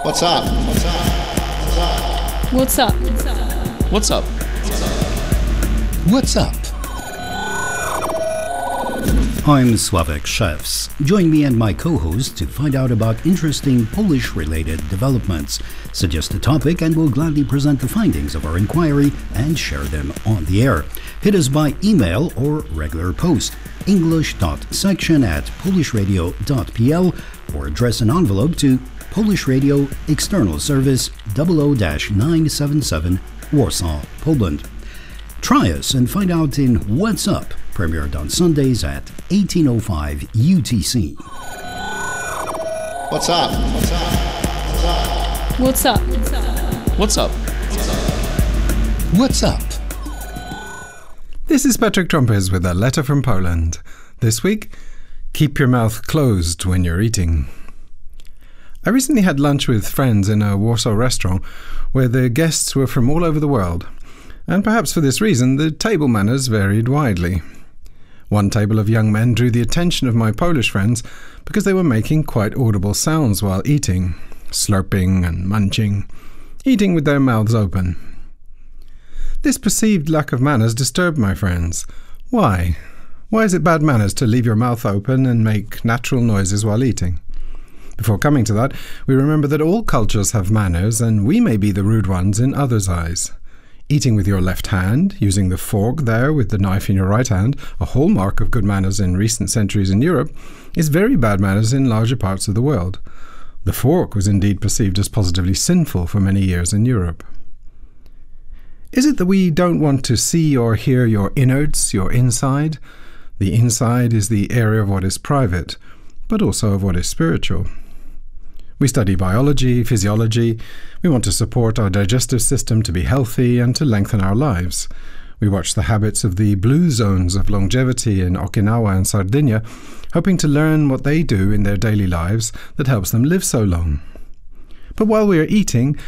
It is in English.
What's up? What's up? What's up? What's up? I'm Sławek Szewc. Join me and my co-host to find out about interesting Polish-related developments. Suggest a topic and we'll gladly present the findings of our inquiry and share them on the air. Hit us by email or regular post, english.section@polishradio.pl, or address an envelope to Polish Radio External Service 00-977 Warsaw, Poland. Try us and find out in What's Up, premiered on Sundays at 18:05 UTC. What's up? What's up? What's up? What's up? This is Patrick Trumpers with a letter from Poland. This week, keep your mouth closed when you're eating. I recently had lunch with friends in a Warsaw restaurant where the guests were from all over the world, and perhaps for this reason the table manners varied widely. One table of young men drew the attention of my Polish friends because they were making quite audible sounds while eating, slurping and munching, eating with their mouths open. This perceived lack of manners disturbed my friends. Why? Why is it bad manners to leave your mouth open and make natural noises while eating? Before coming to that, we remember that all cultures have manners, and we may be the rude ones in others' eyes. Eating with your left hand, using the fork there with the knife in your right hand, a hallmark of good manners in recent centuries in Europe, is very bad manners in larger parts of the world. The fork was indeed perceived as positively sinful for many years in Europe. Is it that we don't want to see or hear your innards, your inside? The inside is the area of what is private, but also of what is spiritual. We study biology, physiology. We want to support our digestive system to be healthy and to lengthen our lives. We watch the habits of the blue zones of longevity in Okinawa and Sardinia, hoping to learn what they do in their daily lives that helps them live so long. But while we are eating,